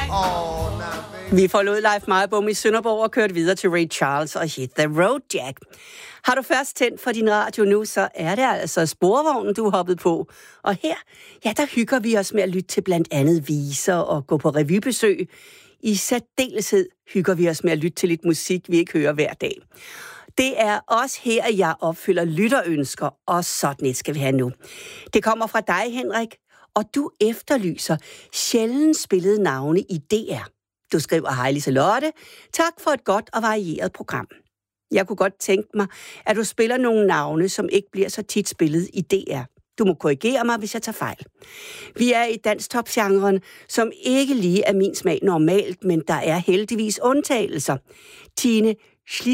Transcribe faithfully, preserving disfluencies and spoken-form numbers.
Vi forlod Leif Meyerbom i Sønderborg og kørte videre til Ray Charles og Hit the Road Jack. Har du først tændt for din radio nu, så er det altså sporvognen, du er hoppet på. Og her, ja, der hygger vi os med at lytte til blandt andet viser og gå på revybesøg. I særdeleshed hygger vi os med at lytte til lidt musik, vi ikke hører hver dag. Det er også her, jeg opfylder lytterønsker, og sådan et skal vi have nu. Det kommer fra dig, Henrik, og du efterlyser sjældent spillede navne i D R. Du skriver: hej Liselotte, tak for et godt og varieret program. Jeg kunne godt tænke mig, at du spiller nogle navne, som ikke bliver så tit spillet i D R. Du må korrigere mig, hvis jeg tager fejl. Vi er i danstop-genren, som ikke lige er min smag normalt, men der er heldigvis undtagelser. Tine